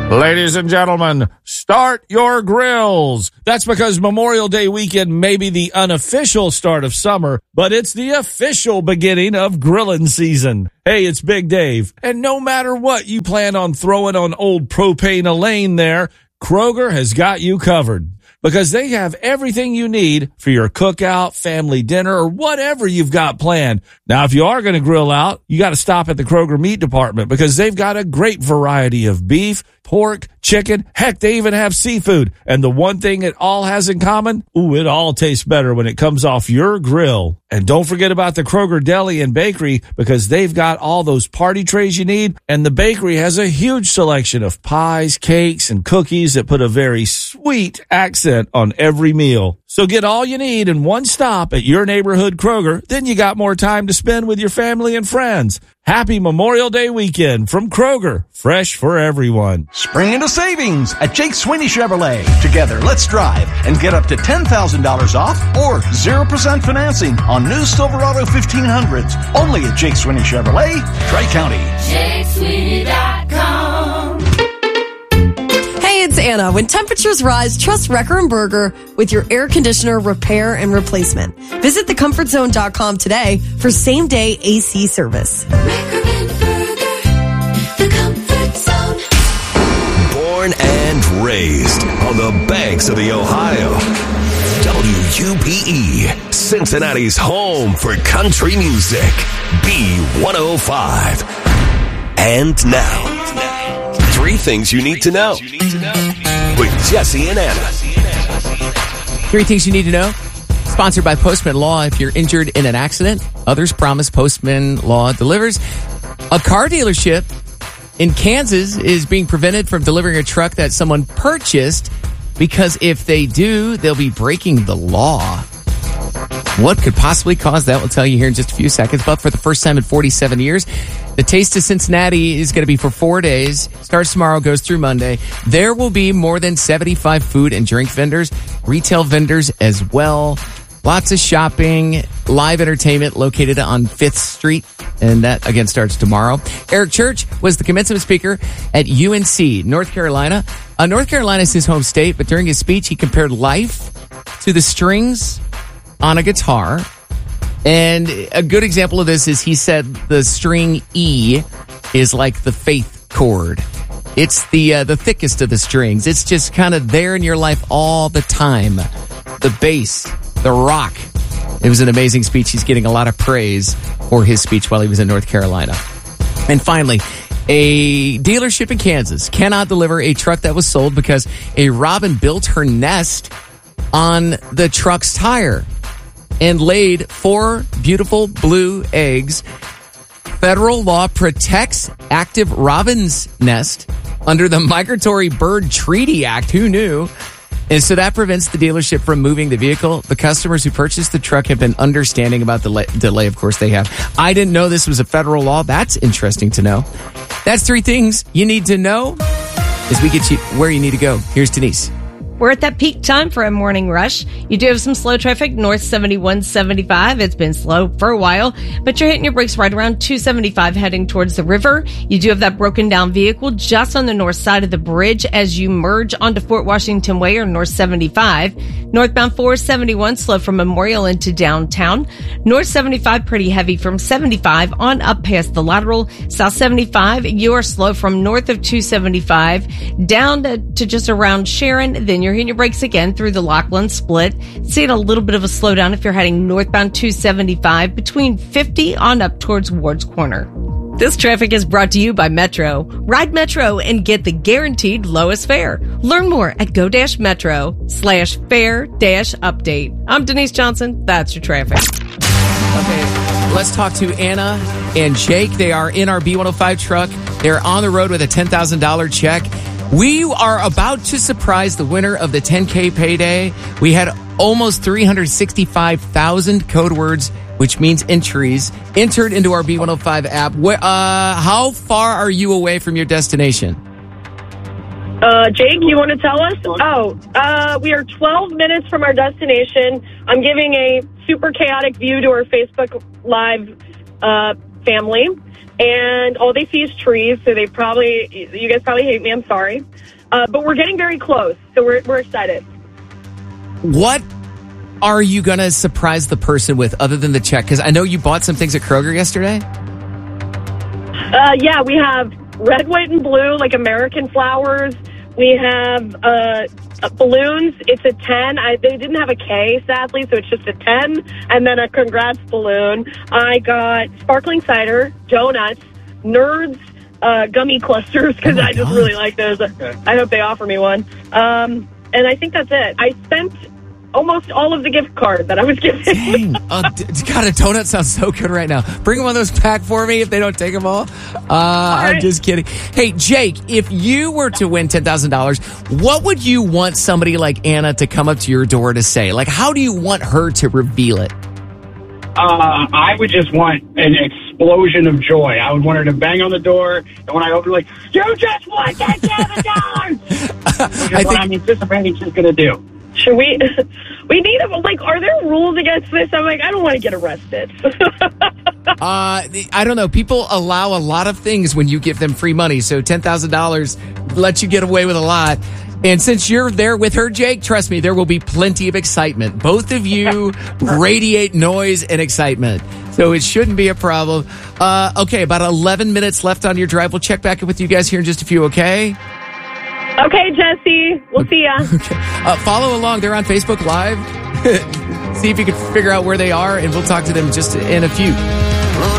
Ladies and gentlemen, start your grills. That's because Memorial Day weekend may be the unofficial start of summer, but it's the official beginning of grilling season. Hey, it's Big Dave. And no matter what you plan on throwing on old propane Elaine there, Kroger has got you covered. Because they have everything you need for your cookout, family dinner, or whatever you've got planned. Now, if you are going to grill out, you got to stop at the Kroger meat department because they've got a great variety of beef, pork, chicken. Heck, they even have seafood. And the one thing it all has in common, it all tastes better when it comes off your grill. And don't forget about the Kroger Deli and Bakery because they've got all those party trays you need. And the bakery has a huge selection of pies, cakes, and cookies that put a very sweet accent on every meal. So get all you need in one stop at your neighborhood Kroger. Then you got more time to spend with your family and friends. Happy Memorial Day weekend from Kroger. Fresh for everyone. Spring into savings at Jake Sweeney Chevrolet. Together, let's drive and get up to $10,000 off or 0% financing on new Silverado 1500s. Only at Jake Sweeney Chevrolet, Tri-County. JakeSweeney.com. Hey, it's Anna. When temperatures rise, trust Wrecker & Berger with your air conditioner repair and replacement. Visit thecomfortzone.com today for same-day AC service. Wrecker & Berger, the Comfort Zone. Born and raised on the banks of the Ohio. WUPE, Cincinnati's home for country music. B105. And now, 3 things you need to know with Jesse and Anna. 3 things you need to know. Sponsored by Postman Law. If you're injured in an accident, others promise Postman Law delivers. A car dealership in Kansas is being prevented from delivering a truck that someone purchased because if they do, they'll be breaking the law. What could possibly cause that? We'll tell you here in just a few seconds. But for the first time in 47 years, the Taste of Cincinnati is going to be for 4 days. Starts tomorrow, goes through Monday. There will be more than 75 food and drink vendors, retail vendors as well. Lots of shopping, live entertainment located on 5th Street. And that, again, starts tomorrow. Eric Church was the commencement speaker at UNC, North Carolina. North Carolina is his home state, but during his speech, he compared life to the strings on a guitar. And a good example of this is he said the string E is like the faith chord. It's the thickest of the strings. It's just kind of there in your life all the time. The bass, the rock. It was an amazing speech. He's getting a lot of praise for his speech while he was in North Carolina. And finally, a dealership in Kansas cannot deliver a truck that was sold because a robin built her nest on the truck's tire and laid 4 beautiful blue eggs. Federal law protects active robin's nest under the Migratory Bird Treaty Act. Who knew? And so that prevents the dealership from moving the vehicle. The customers who purchased the truck have been understanding about the delay. Of course they have. I didn't know this was a federal law. That's interesting to know. That's 3 things you need to know as we get you where you need to go. Here's Denise. We're at that peak time for a morning rush. You do have some slow traffic north 71-75. It's been slow for a while, but you're hitting your brakes right around 275 heading towards the river. You do have that broken down vehicle just on the north side of the bridge as you merge onto Fort Washington Way or north 75. Northbound 471 slow from Memorial into downtown. North 75 pretty heavy from 75 on up past the lateral. South 75 you are slow from north of 275 down to just around Sharon. Then you're hitting your brakes again through the Lockland split. Seeing a little bit of a slowdown if you're heading northbound 275 between 50 on up towards Ward's Corner. This traffic is brought to you by Metro. Ride Metro and get the guaranteed lowest fare. Learn more at go-metro.com/fare-update. I'm Denise Johnson. That's your traffic. Okay, let's talk to Anna and Jake. They are in our B105 truck. They're on the road with a $10,000 check. We are about to surprise the winner of the 10K payday. We had almost 365,000 code words, which means entries, entered into our B105 app. How far are you away from your destination? Jake, you want to tell us? We are 12 minutes from our destination. I'm giving a super chaotic view to our Facebook Live family. and all they see is trees. So you guys probably hate me. I'm sorry, but we're getting very close. So we're excited. What are you going to surprise the person with other than the check? Because I know you bought some things at Kroger yesterday. Yeah, we have red, white, and blue, like American flowers. We have balloons. It's a 10. They didn't have a K, sadly, so it's just a 10. And then a congrats balloon. I got sparkling cider, donuts, Nerds gummy clusters, because I just really like those. I hope they offer me one. And I think that's it. I spent almost all of the gift card that I was given. Dang. God, a donut sounds so good right now. Bring one of those back for me if they don't take them all. I'm just kidding. Hey, Jake, if you were to win $10,000, what would you want somebody like Anna to come up to your door to say? Like, how do you want her to reveal it? I would just want an explosion of joy. I would want her to bang on the door, and when I open, like, you just won $10,000! Which is what I'm anticipating she's going to do. Should we need them? Like, are there rules against this? I'm like, I don't want to get arrested. I don't know. People allow a lot of things when you give them free money. So $10,000 lets you get away with a lot. And since you're there with her, Jake, trust me, there will be plenty of excitement. Both of you radiate noise and excitement. So it shouldn't be a problem. Okay, about 11 minutes left on your drive. We'll check back in with you guys here in just a few, okay? Okay, Jesse. We'll see ya. Okay. Follow along. They're on Facebook Live. See if you can figure out where they are, and we'll talk to them just in a few.